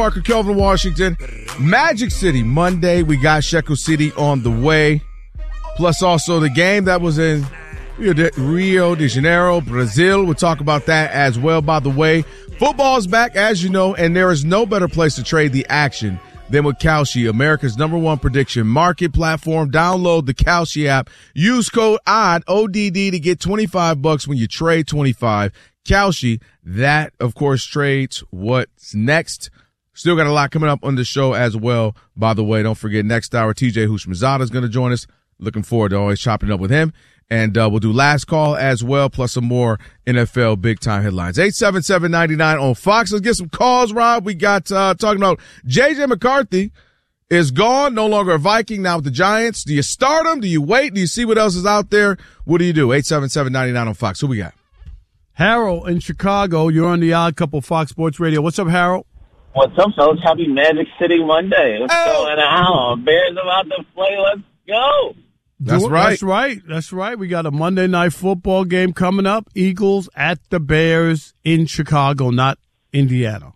Parker, Kelvin, Washington. Magic City, Monday. We got Shekel City on the way. Plus also the game that was in Rio de Janeiro, Brazil. We'll talk about that as well. By the way, football's back, as you know, and there is no better place to trade the action than with Kalshi, America's #1 prediction market platform. Download the Kalshi app. Use code ODD, ODD, to get $25 when you trade 25. Kalshi, that, of course, trades what's next. Still got a lot coming up on the show as well. By the way, don't forget, next hour, TJ Houshmandzadeh is going to join us. Looking forward to always chopping it up with him. And we'll do last call as well, plus some more NFL big-time headlines. 877-99 on Fox. Let's get some calls, Rob. We got talking about J.J. McCarthy is gone, no longer a Viking, now with the Giants. Do you start him? Do you wait? Do you see what else is out there? What do you do? 877-99 on Fox. Who we got? Harold in Chicago. You're on the Odd Couple Fox Sports Radio. What's up, Harold? What's up, fellas? Happy Magic City Monday. What's going on? Bears about to play. Let's go. That's right. That's right. We got a Monday night football game coming up. Eagles at the Bears in Chicago, not Indiana.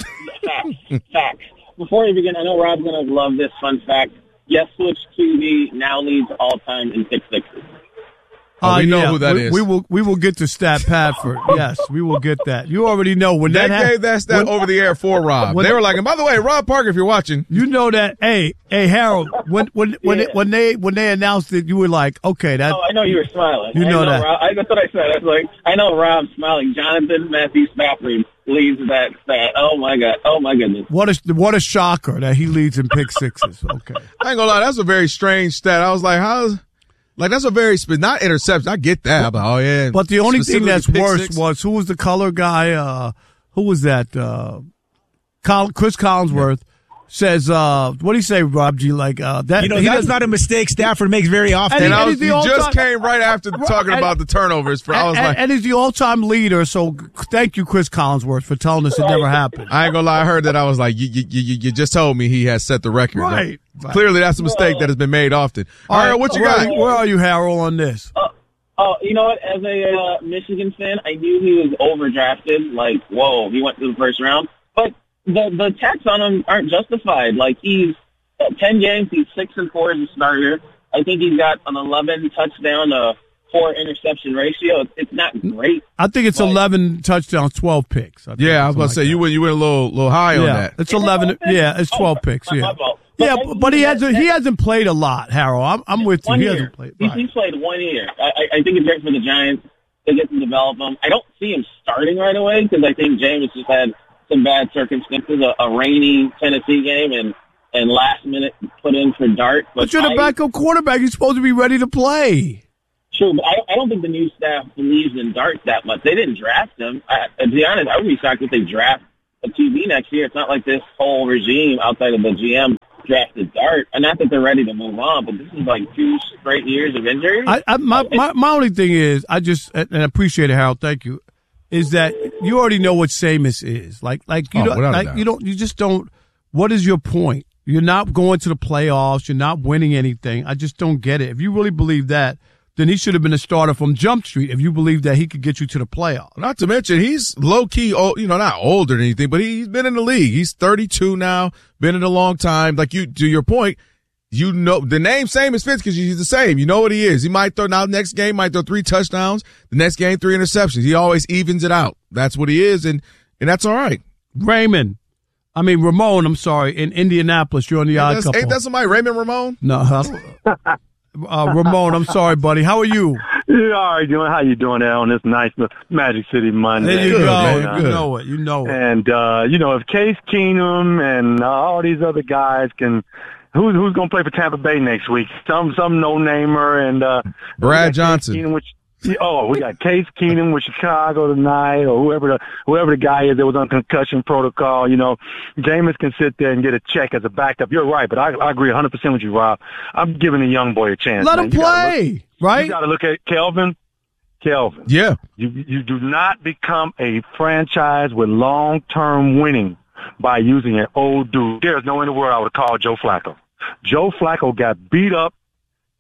Facts. Before we begin, I know Rob's going to love this fun fact. Yes, Switch QB now leads all-time in pick sixes. We know who that is. We will get to Stat Padford. Yes, we will get that. You already know when they that gave that stat over the air for Rob. They were like, and by the way, Rob Parker, if you're watching, you know that. Hey, Harold, when they announced it, you were like, okay, that. Oh, I know you were smiling. You know that. Rob, that's what I said. I was like, I know Rob's smiling. Jonathan Matthew Spafford leads that stat. Oh my God. Oh my goodness. What a shocker that he leads in pick sixes. Okay. I ain't gonna lie, that's a very strange stat. I was like, that's a very not interception. I get that. But, oh yeah. But the only thing that's worse was who was the color guy? Who was that? Chris Collinsworth says, what do you say, Rob G? Like that. That's not a mistake Stafford makes very often. And you just came right after talking about the turnovers. And he's the all-time leader. So thank you, Chris Collinsworth, for telling us it never happened. I ain't gonna lie. I heard that. I was like, you just told me he has set the record. Right. Like, clearly, that's a mistake that has been made often. All right, what you got? Where are you, Harold, on this? You know what? As a Michigan fan, I knew he was overdrafted. Like, whoa, he went to the first round. But the attacks on him aren't justified. Like, he's 10 games, he's 6-4 as a starter. I think he's got an 11 touchdown, 4 interception ratio. It's not great. I think it's 11 touchdowns, 12 picks. Yeah, I was about to say you went a little high on that. It's 11. Yeah, it's 12 picks. Yeah. Yeah, but he hasn't played a lot, Harold. I'm with you. He hasn't played. He's played 1 year. I think it's great for the Giants to get to develop him. I don't see him starting right away because I think James just had some bad circumstances, a rainy Tennessee game, and last minute put in for Dart. But you're the backup quarterback. You're supposed to be ready to play. True, but I don't think the new staff believes in Dart that much. They didn't draft him. To be honest, I would be shocked if they draft a QB next year. It's not like this whole regime outside of the GM drafted Dart. And not that they're ready to move on, but this is like 2 straight years of injury. My only thing is, and I appreciate it, Harold. Thank you. Is that you already know what Jameis is you just don't. What is your point? You're not going to the playoffs. You're not winning anything. I just don't get it. If you really believe that, then he should have been a starter from Jump Street. If you believe that he could get you to the playoffs. Not to mention he's low key, not older than anything, but he's been in the league. He's 32 now, been in a long time. Like to your point. You know, the name same as Fitz because he's the same. You know what he is. He might throw next game, might throw 3 touchdowns. The next game, 3 interceptions. He always evens it out. That's what he is, and that's all right. Ramon, I'm sorry, in Indianapolis. You're on the Odd Couple. Ain't that somebody, Raymond Ramon? No. Ramon, I'm sorry, buddy. How are you? Yeah, all right, doing. How you doing there on this nice Magic City Monday? There you go. Man. You know it. And, if Case Keenum and all these other guys can – Who's going to play for Tampa Bay next week? Some no-namer and Brad Johnson. We got Case Keenum with Chicago tonight, or whoever the guy is that was on concussion protocol. Jameis can sit there and get a check as a backup. You're right, but I agree 100% with you, Rob. I'm giving a young boy a chance. Let him play, right? You got to look at Kelvin. Yeah. You do not become a franchise with long-term winning by using an old dude. There's no in the world I would call Joe Flacco. Joe Flacco got beat up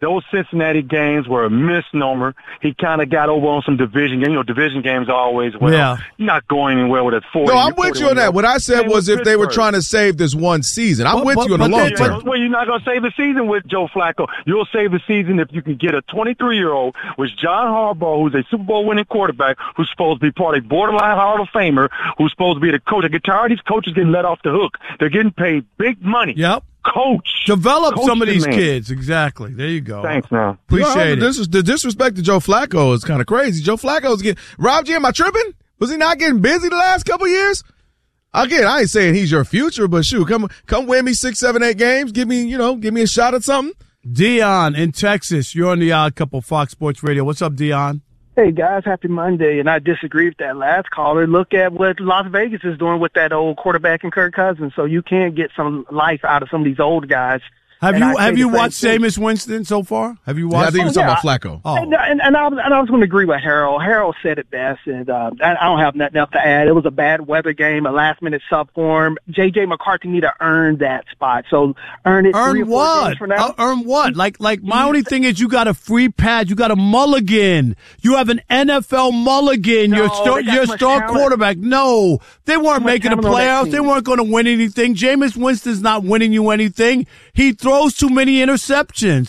those Cincinnati games were a misnomer. He kind of got over on some division games. You know, division games are always, you're not going anywhere with a 40. No, I'm with you on that. What I said was if they were trying to save this one season. I'm with you on the long term. Well, you're not going to save the season with Joe Flacco. You'll save the season if you can get a 23-year-old with John Harbaugh, who's a Super Bowl winning quarterback, who's supposed to be part of a borderline Hall of Famer, who's supposed to be the coach. I get tired of these coaches getting let off the hook. They're getting paid big money. Yep. Develop some of these kids. Exactly. There you go. Thanks, man. Appreciate it. The disrespect to Joe Flacco is kind of crazy. Joe Flacco's getting Rob G. Am I tripping? Was he not getting busy the last couple of years? Again, I ain't saying he's your future, but shoot, come win me 6, 7, 8 games. Give me a shot at something. Dion in Texas. You're on the Odd Couple, Fox Sports Radio. What's up, Dion? Hey, guys, happy Monday. And I disagree with that last caller. Look at what Las Vegas is doing with that old quarterback and Kirk Cousins. So you can't get some life out of some of these old guys. Have you watched Jameis Winston so far? Have you watched? Yeah, I think he was talking about Flacco. Oh. And I was going to agree with Harold. Harold said it best, and I don't have nothing else to add. It was a bad weather game, a last-minute sub for him. J.J. McCarthy need to earn that spot. So earn it. Earn what? Earn what? Like my only thing is you got a free pad. You got a mulligan. You have an NFL mulligan. No, your star quarterback. No, they weren't making the playoffs. They weren't going to win anything. Jameis Winston's not winning you anything. He throws too many interceptions.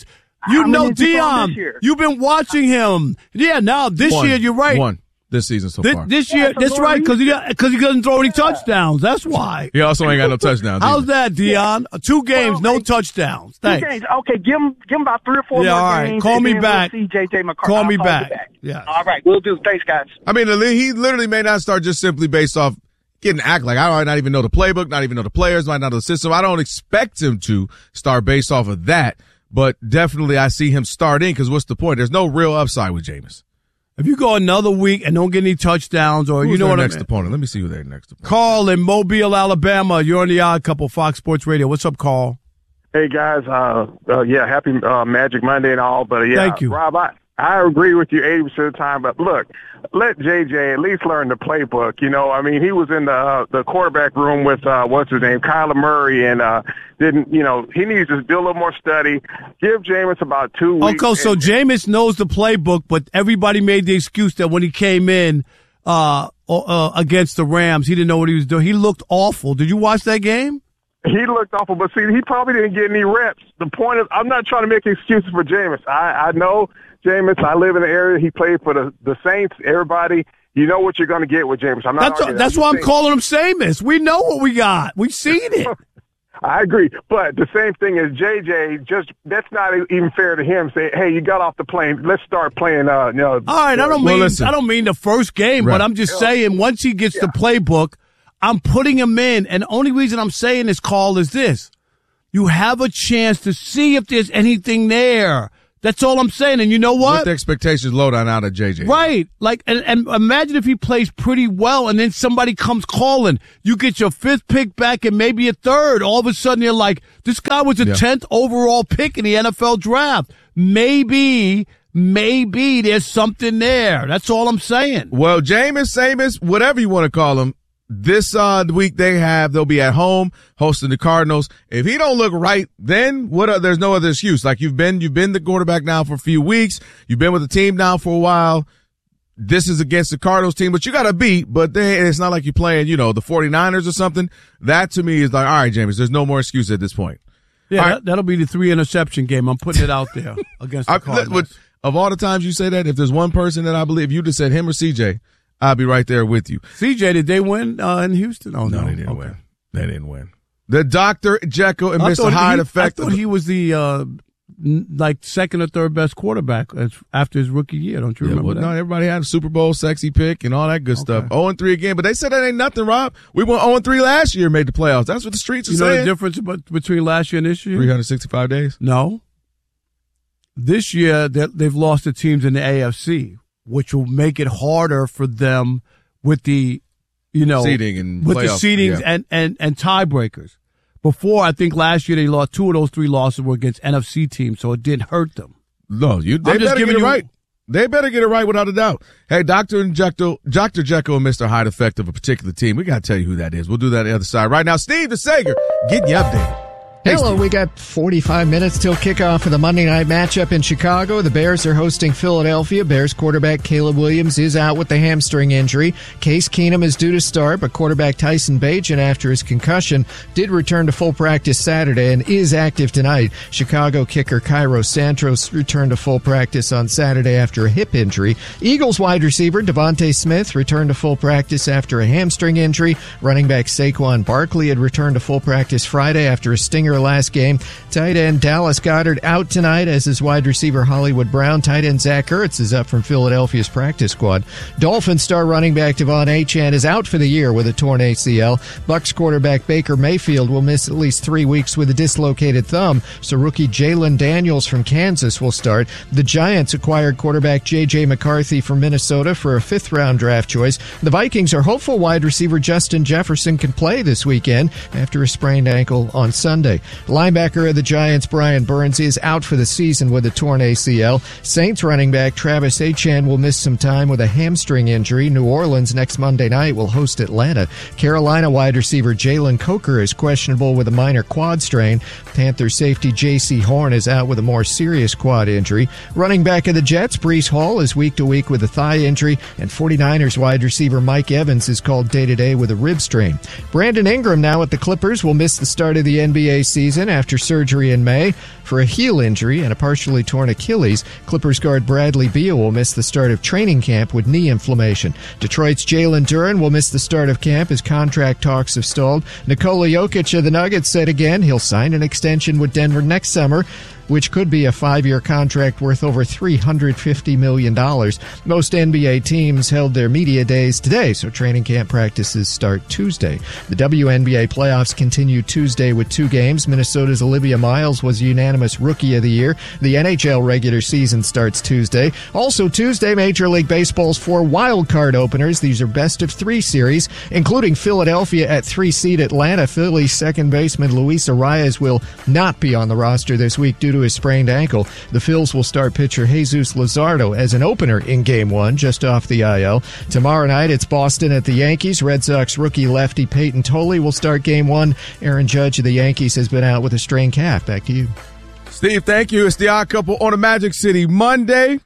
Dion, you've been watching him. Yeah, now this year, you're right. One this season so far. This year, that's right, because he doesn't throw any touchdowns. That's why. He also ain't got no touchdowns. How's that, Dion? 2 games, no touchdowns. Thanks. 2 games. Okay, give him about 3 or 4 more games. All right. Call me back. We'll see J.J. McCarthy. Call me back. Yeah. All right, we'll do. Thanks, guys. I mean, he literally may not start just simply based off getting act like I might not even know the playbook, not even know the players, might not know the system. I don't expect him to start based off of that, but definitely I see him starting because what's the point? There's no real upside with Jameis. If you go another week and don't get any touchdowns or Who's you know what I mean. Next opponent. Let me see who their next opponent. Carl in Mobile, Alabama. You're on the Odd Couple, Fox Sports Radio. What's up, Carl? Hey guys, happy Magic Monday and all, but Thank you. Rob, I agree with you 80% of the time, but look, let JJ at least learn the playbook. You know, I mean, he was in the quarterback room with what's his name, Kyler Murray, and he needs to do a little more study. Give Jameis about 2 weeks. Okay, so Jameis knows the playbook, but everybody made the excuse that when he came in against the Rams, he didn't know what he was doing. He looked awful. Did you watch that game? He looked awful, but see, he probably didn't get any reps. The point is, I'm not trying to make excuses for Jameis. I know Jameis. I live in the area. He played for the Saints. Everybody, you know what you're going to get with Jameis. That's why I'm calling him Jameis. We know what we got. We've seen it. I agree, but the same thing as JJ. That's not even fair to him. Say, hey, you got off the plane. Let's start playing. All right, I don't mean the first game, but I'm just saying once he gets the playbook, I'm putting him in, and the only reason I'm saying this, Carl, is this. You have a chance to see if there's anything there. That's all I'm saying. And you know what? With the expectations low down out of JJ. Right. Like, and imagine if he plays pretty well and then somebody comes calling. You get your 5th pick back and maybe a 3rd. All of a sudden you're like, this guy was a 10th overall pick in the NFL draft. Maybe there's something there. That's all I'm saying. Well, Jameis, whatever you want to call him, this week they'll be at home hosting the Cardinals. If he don't look right, then there's no other excuse. Like you've been the quarterback now for a few weeks. You've been with the team now for a while. This is against the Cardinals team, but you got to beat. But it's not like you're playing, the 49ers or something. That to me is like, all right, Jameis, there's no more excuse at this point. Yeah, that'll be the 3 interception game. I'm putting it out there against the Cardinals. Of all the times you say that, if there's one person that I believe you just said him or CJ, I'll be right there with you. CJ, did they win in Houston? Oh, no, they didn't win. They didn't win. The Dr. Jekyll and Mr. Hyde effect. I thought he was the 2nd or 3rd best quarterback after his rookie year. Don't you remember that? No, everybody had a Super Bowl sexy pick and all that good stuff. 0-3 again, but they said that ain't nothing, Rob. We went 0-3 last year, made the playoffs. That's what the streets are saying. You know the difference between last year and this year? 365 days? No. This year, they've lost the teams in the AFC, which will make it harder for them with the, seeding and with playoffs, the seedings and tiebreakers. Before, I think last year they lost 2 of those 3 losses were against NFC teams, so it didn't hurt them. No, they better get it right. They better get it right without a doubt. Hey, Dr. Jekyll and Mr. Hyde effect of a particular team. We got to tell you who that is. We'll do that on the other side. Right now, Steve the Sager getting you updated. Hello, we got 45 minutes till kickoff of the Monday night matchup in Chicago. The Bears are hosting Philadelphia. Bears quarterback Caleb Williams is out with the hamstring injury. Case Keenum is due to start, but quarterback Tyson Bagent, after his concussion, did return to full practice Saturday and is active tonight. Chicago kicker Cairo Santos returned to full practice on Saturday after a hip injury. Eagles wide receiver Devontae Smith returned to full practice after a hamstring injury. Running back Saquon Barkley had returned to full practice Friday after a stinger last game. Tight end Dallas Goedert out tonight, as is wide receiver Hollywood Brown. Tight end Zach Ertz is up from Philadelphia's practice squad. Dolphins star running back Devon Achane is out for the year with a torn ACL. Bucs quarterback Baker Mayfield will miss at least 3 weeks with a dislocated thumb, so rookie Jalen Daniels from Kansas will start. The Giants acquired quarterback J.J. McCarthy from Minnesota for a 5th-round draft choice. The Vikings are hopeful wide receiver Justin Jefferson can play this weekend after a sprained ankle on Sunday. Linebacker of the Giants Brian Burns is out for the season with a torn ACL. Saints running back Travis Etienne will miss some time with a hamstring injury. New Orleans next Monday night will host Atlanta. Carolina wide receiver Jalen Coker is questionable with a minor quad strain. Panthers safety J.C. Horn is out with a more serious quad injury. Running back of the Jets Breece Hall is week to week with a thigh injury, and 49ers wide receiver Mike Evans is called day-to-day with a rib strain. Brandon Ingram, now at the Clippers, will miss the start of the NBA season after surgery in May for a heel injury and a partially torn Achilles. Clippers guard Bradley Beal will miss the start of training camp with knee inflammation. Detroit's Jalen Duren will miss the start of camp as contract talks have stalled. Nikola Jokic of the Nuggets said again he'll sign an extension with Denver next summer, which could be a 5-year contract worth over $350 million. Most NBA teams held their media days today, so training camp practices start Tuesday. The WNBA playoffs continue Tuesday with 2 games. Minnesota's Olivia Miles was unanimous Rookie of the Year. The NHL regular season starts Tuesday. Also Tuesday, Major League Baseball's 4 wild card openers. These are best-of-3 series, including Philadelphia at 3-seed Atlanta. Phillies second baseman Luis Arias will not be on the roster this week due to his sprained ankle. The Phils will start pitcher Jesus Luzardo as an opener in Game 1, just off the IL. Tomorrow night, it's Boston at the Yankees. Red Sox rookie lefty Peyton Tolley will start Game 1. Aaron Judge of the Yankees has been out with a strained calf. Back to you. Steve, thank you. It's the Odd Couple on a Magic City Monday.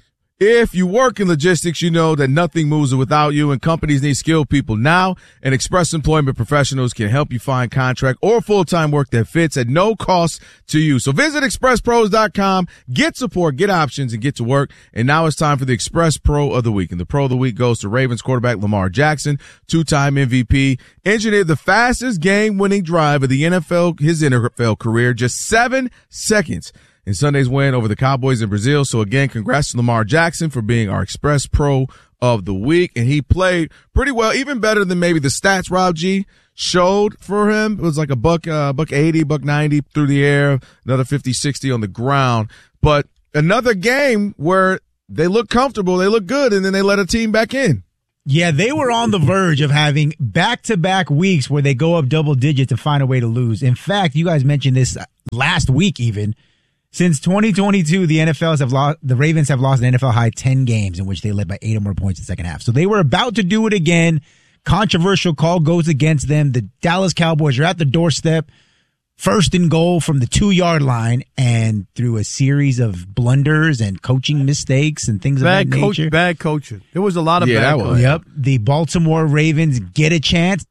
If you work in logistics, you know that nothing moves without you, and companies need skilled people now, and Express Employment Professionals can help you find contract or full-time work that fits at no cost to you. So visit expresspros.com, get support, get options, and get to work. And now it's time for the Express Pro of the Week. And the Pro of the Week goes to Ravens quarterback Lamar Jackson, 2-time MVP, engineered the fastest game-winning drive of the his NFL career, just 7 seconds. In Sunday's win over the Cowboys in Brazil. So again, congrats to Lamar Jackson for being our Express Pro of the Week. And he played pretty well, even better than maybe the stats Rob G showed for him. It was like a buck 80, buck 90 through the air, another 50, 60 on the ground. But another game where they look comfortable, they look good, and then they let a team back in. Yeah, they were on the verge of having back-to-back weeks where they go up double digits to find a way to lose. In fact, you guys mentioned this last week even. Since 2022, the Ravens have lost an NFL high 10 games in which they led by 8 or more points in the second half. So they were about to do it again. Controversial call goes against them. The Dallas Cowboys are at the doorstep, 1st and goal from the 2-yard line, and through a series of blunders and coaching mistakes and things of that nature. Bad coaching. There was a lot of bad coaching. Yep. The Baltimore Ravens get a chance.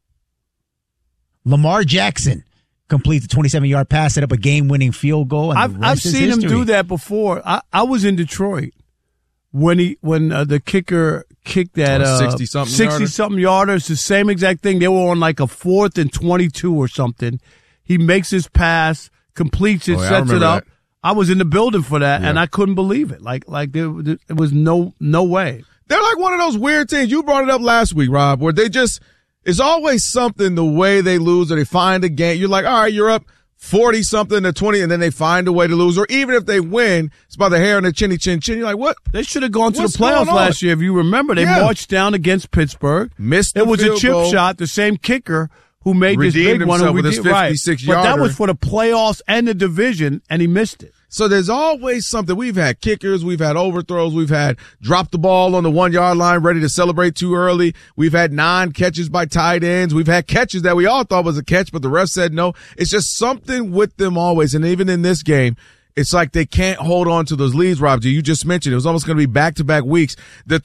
Lamar Jackson completes a 27-yard pass, set up a game-winning field goal. And I've seen him do that before. I was in Detroit when the kicker kicked that 60-something yarder. It's the same exact thing. They were on like a 4th and 22 or something. He makes his pass, completes it, sets it up. That. I was in the building for that, and I couldn't believe it. Like there was no way. They're like one of those weird teams. You brought it up last week, Rob, where they just. It's always something the way they lose or they find a game. You're like, all right, you're up 40-something to 20, and then they find a way to lose. Or even if they win, it's by the hair and the chinny chin chin. You're like, what? They should have gone to the playoffs last year. If you remember, they marched down against Pittsburgh. Missed it was a chip goal. Shot, the same kicker who made this big one. With his 56-yarder. But that was for the playoffs and the division, and he missed it. So there's always something. We've had kickers, we've had overthrows, we've had drop the ball on the 1 yard line ready to celebrate too early. We've had 9 catches by tight ends. We've had catches that we all thought was a catch, but the ref said no. It's just something with them always. And even in this game, it's like they can't hold on to those leads, Rob G. You just mentioned it was almost going to be back-to-back weeks. The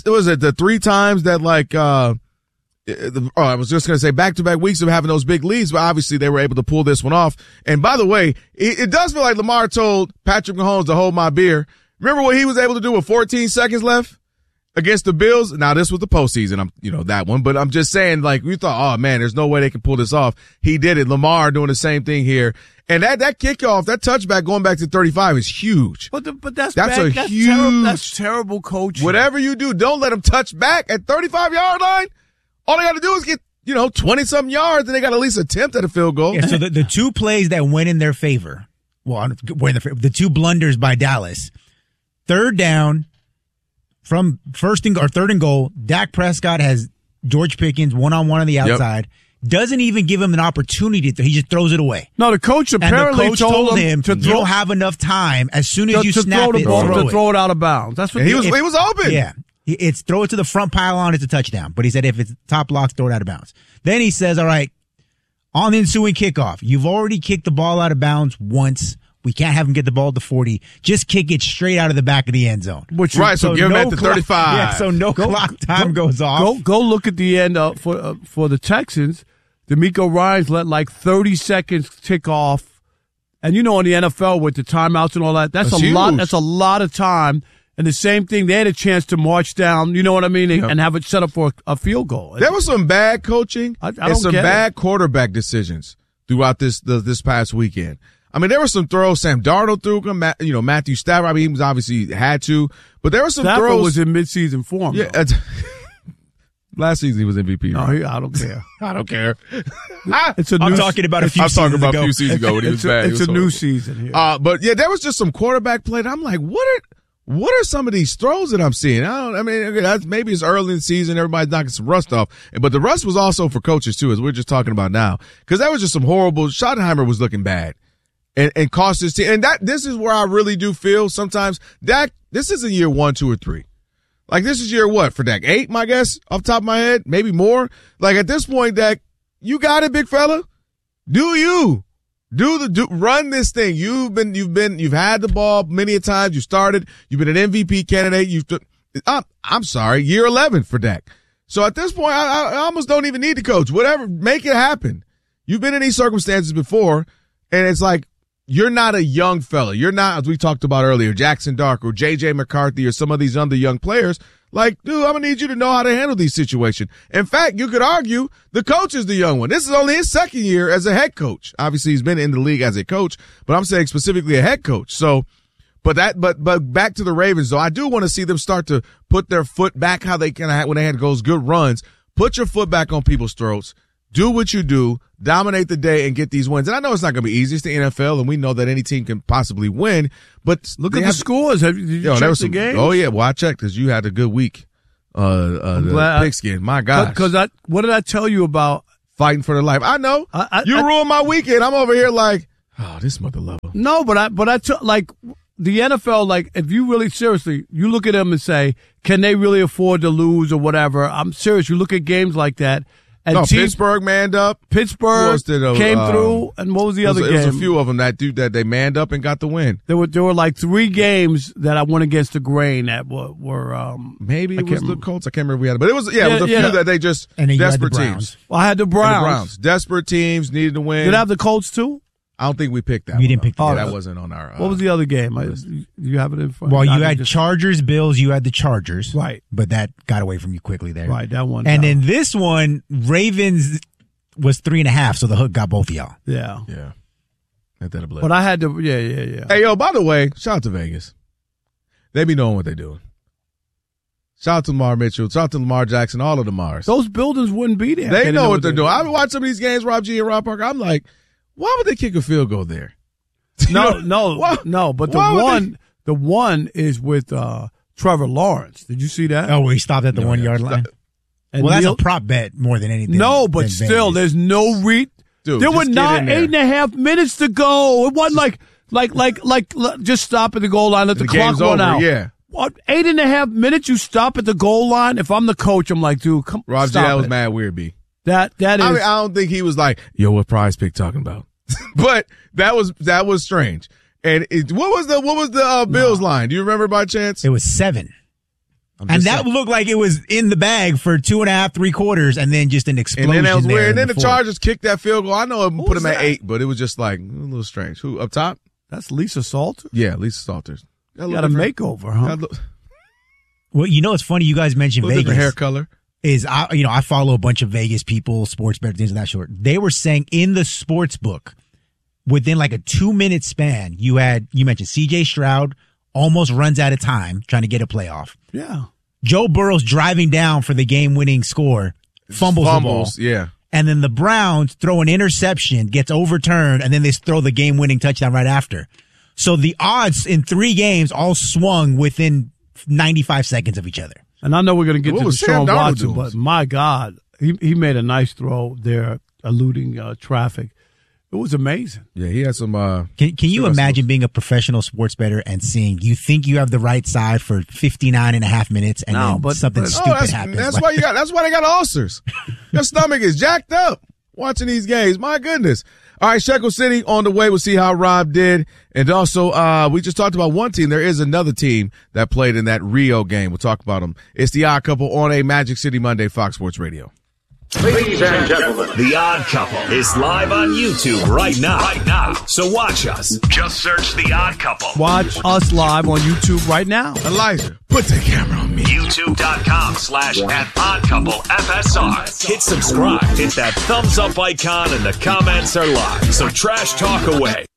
3 times that I was just going to say back-to-back weeks of having those big leads, but obviously they were able to pull this one off. And by the way, it does feel like Lamar told Patrick Mahomes to hold my beer. Remember what he was able to do with 14 seconds left against the Bills? Now, this was the postseason, that one, but I'm just saying, like, we thought, oh man, there's no way they can pull this off. He did it. Lamar doing the same thing here. And that kickoff, that touchback going back to 35 is huge. But that's huge. That's terrible coaching. Whatever you do, don't let them touch back at 35-yard line. All they got to do is get, 20-something yards, and they got to at least attempt at a field goal. Yeah, so the 2 plays that went in their favor, the 2 blunders by Dallas, 3rd down from 3rd and goal, Dak Prescott has George Pickens one-on-one on the outside, doesn't even give him an opportunity he just throws it away. No, the coach apparently told him you don't have enough time as soon as you snap it, throw it out of bounds. That's what he was open. Yeah. It's throw it to the front pylon, it's a touchdown. But he said if it's top blocks, throw it out of bounds. Then he says, all right, on the ensuing kickoff, you've already kicked the ball out of bounds once. We can't have him get the ball to 40. Just kick it straight out of the back of the end zone. So give him at the 35. Yeah, so no clock time goes off. Go look at the end for the Texans. DeMeco Ryans let like 30 seconds tick off. And in the NFL with the timeouts and all that, that's a huge. lot. That's a lot of time. And the same thing, they had a chance to march down, you know what I mean, and have it set up for a field goal. There was some bad coaching and some bad quarterback decisions throughout this past weekend. I mean, there were some throws Sam Darnold threw, Matthew Stafford. I mean, he was obviously had to, but there were some Stafford throws. Was in midseason form. Yeah, last season he was MVP. Right? No, I don't care. I don't care. I'm talking about a few seasons ago. A few seasons ago when he was bad. It's a new season here. But yeah, there was just some quarterback play that I'm like, what are some of these throws that I'm seeing? Maybe it's early in the season. Everybody's knocking some rust off. But the rust was also for coaches, too, as we're just talking about now. Because that was just some horrible – Schottenheimer was looking bad and cost his team. And this is where I really do feel sometimes Dak, this isn't year 1, 2, or 3. Like, this is year what for Dak? 8, my guess, off the top of my head? Maybe more? Like, at this point, Dak, you got it, big fella. Do you? Run this thing. You've had the ball many a times. You started. You've been an MVP candidate. I'm sorry, year 11 for Dak. So at this point, I almost don't even need the coach. Whatever, make it happen. You've been in these circumstances before, and it's like you're not a young fella. You're not, as we talked about earlier, Jackson Dark or J.J. McCarthy or some of these other young players. Like, dude, I'm going to need you to know how to handle these situations. In fact, you could argue the coach is the young one. This is only his 2nd year as a head coach. Obviously, he's been in the league as a coach, but I'm saying specifically a head coach. So, but back to the Ravens, though, I do want to see them start to put their foot back how they kind of when they had those good runs. Put your foot back on people's throats. Do what you do. Dominate the day and get these wins. And I know it's not going to be easy. It's the NFL, and we know that any team can possibly win. But look at the scores. Did you check the game? Oh, yeah. Well, I checked because you had a good week. The pigskin. My gosh. Because what did I tell you about fighting for their life? I know. You ruined my weekend. I'm over here like, oh, this mother lover. No, but I took like the NFL. Like, if you really seriously, you look at them and say, can they really afford to lose or whatever? I'm serious. You look at games like that. And Pittsburgh manned up. Pittsburgh came through, and what was the other game? There was a few of them that they manned up and got the win. There were like 3 games that I went against the grain that were maybe it was the Colts. I can't remember if we had it, but it was a few that they just desperate teams. Well, I had the Browns. Desperate teams needed to win. Did I have the Colts too? I don't think we picked that. We didn't pick that. That wasn't on our. What was the other game? You have it in front. Well, you had Chargers, Bills. You had the Chargers, right? But that got away from you quickly there, right? That one. And then this one, Ravens was 3.5, so the hook got both of y'all. Yeah. But I had to. Yeah. Hey, yo! By the way, shout out to Vegas. They be knowing what they're doing. Shout out to Lamar Mitchell. Shout out to Lamar Jackson. All of the Mars. Those buildings wouldn't be there. They know what they're doing. I watch some of these games, Rob G and Rob Parker. I'm like, why would they kick a field goal there? No. But the one is with Trevor Lawrence. Did you see that? Oh, where he stopped at the 1 yard line. Well, that's a prop bet more than anything. No, but still, there's no Dude, there were 8.5 minutes to go. It wasn't like Like, just stop at the goal line, let the clock run out. Yeah. What, 8.5 minutes you stop at the goal line? If I'm the coach, I'm like, dude, come Rob, stop that was it. mad weird, B. That is. I mean, I don't think he was like, yo, what Prize Pick talking about? But that was strange. And what was the Bills line? Do you remember by chance? It was 7. And that looked like it was in the bag for 2.5, 3 quarters, and then just an explosion. And then that was weird. And then the fourth. Chargers kicked that field goal. I know it put him at 8, but it was just like a little strange. Who up top? That's Lisa Salters? Yeah, Lisa Salters. Got a makeover, huh? Well, you know, it's funny you guys mentioned Vegas. Different hair color. I follow a bunch of Vegas people, sports better things of that sort. They were saying in the sports book, within like a 2-minute span, you mentioned C.J. Stroud almost runs out of time trying to get a playoff. Yeah. Joe Burrow's driving down for the game-winning score, fumbles the ball. Yeah. And then the Browns throw an interception, gets overturned, and then they throw the game-winning touchdown right after. So the odds in 3 games all swung within 95 seconds of each other. And I know we're going to get to Deshaun Watson, doing? but my God, he made a nice throw there, eluding traffic. It was amazing. Yeah, he had some. Can you imagine being a professional sports bettor and seeing you think you have the right side for 59.5 minutes and then something stupid happens? That's why they got ulcers. Your stomach is jacked up watching these games. My goodness. All right, Shekel City on the way. We'll see how Rob did. And also, we just talked about one team. There is another team that played in that Rio game. We'll talk about them. It's The Odd Couple on a Magic City Monday, Fox Sports Radio. Ladies and gentlemen, The Odd Couple is live on YouTube right now. So watch us. Just search The Odd Couple. Watch us live on YouTube right now. Elijah, put the camera on me. YouTube.com/@oddcouplefsr. Hit subscribe. Hit that thumbs up icon and the comments are live. So trash talk away.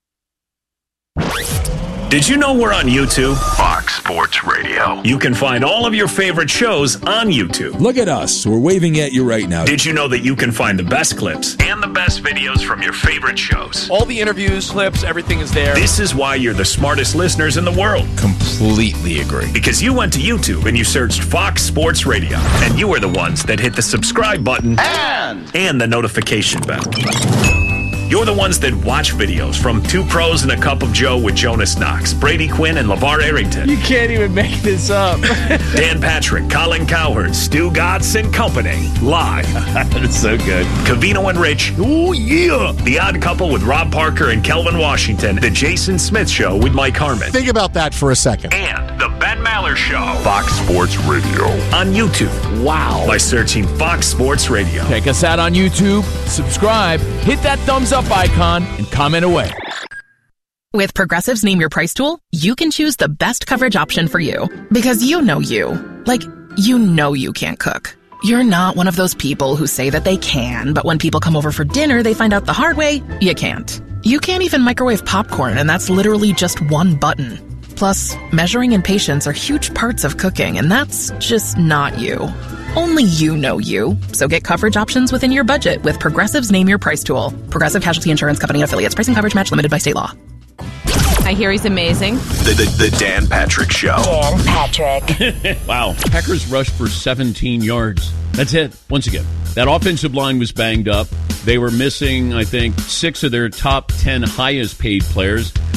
Did you know we're on YouTube? Fox Sports Radio. You can find all of your favorite shows on YouTube. Look at us. We're waving at you right now. Did you know that you can find the best clips and the best videos from your favorite shows? All the interviews, clips, everything is there. This is why you're the smartest listeners in the world. Completely agree. Because you went to YouTube and you searched Fox Sports Radio. And you were the ones that hit the subscribe button and the notification bell. You're the ones that watch videos from Two Pros and a Cup of Joe with Jonas Knox, Brady Quinn, and LeVar Arrington. You can't even make this up. Dan Patrick, Colin Cowherd, Stu Gatz and Company. Live. That's so good. Covino and Rich. Oh, yeah. The Odd Couple with Rob Parker and Kelvin Washington. The Jason Smith Show with Mike Harmon. Think about that for a second. And The Ben Maller Show. Fox Sports Radio. On YouTube. Wow. By searching Fox Sports Radio. Check us out on YouTube. Subscribe. Hit that thumbs up icon and comment away. With Progressive's Name Your Price tool, you can choose the best coverage option for you. Because you know you. Like, you know you can't cook. You're not one of those people who say that they can, but when people come over for dinner, they find out the hard way, you can't. You can't even microwave popcorn, and that's literally just one button. Plus, measuring and patience are huge parts of cooking, and that's just not you. Only you know you. So get coverage options within your budget with Progressive's Name Your Price tool. Progressive Casualty Insurance Company and Affiliates. Price and coverage match limited by state law. I hear he's amazing. The Dan Patrick Show. Dan Patrick. Wow. Packers rushed for 17 yards. That's it. Once again, that offensive line was banged up. They were missing, I think, 6 of their top 10 highest paid players.